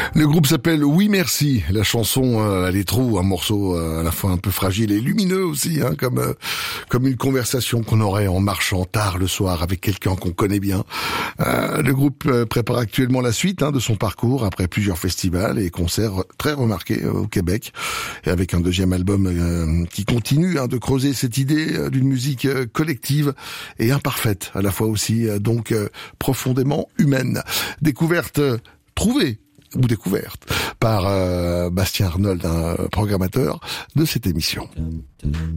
Le groupe s'appelle Oui Merci. La chanson, elle est trop un morceau à la fois un peu fragile et lumineux aussi, hein, comme une conversation qu'on aurait en marchant tard le soir avec quelqu'un qu'on connaît bien. Le groupe prépare actuellement la suite de son parcours après plusieurs festivals et concerts très remarqués au Québec, et avec un deuxième album qui continue de creuser cette idée d'une musique collective et imparfaite à la fois aussi, donc profondément humaine. Découverte trouvée ou découverte par Bastien Arnold, un programmateur de cette émission.